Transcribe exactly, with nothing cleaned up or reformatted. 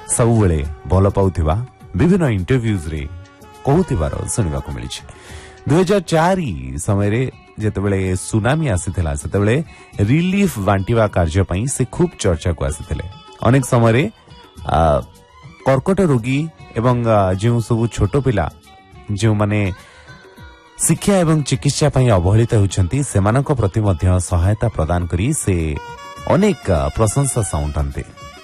सब बेले भल पाउथिबा विभिन्न इंटरव्यूज रे कहूथिबार सुनिबा को मिली। दुई हजार चार समय जेतेबेले सुनामी आसीथिला सेतेबेले रिलीफ बांटिबा कार्य पई से खूब चर्चा को आसीथिले। अनेक समय कर्कट रोगी एवं जो सब छोट पिला जो माने शिक्षा एवं चिकित्सा पई अवहेलित होउछंती सेमानक प्रति मध्य सहायता प्रदान करी से अनेक प्रशंसा साउंडते।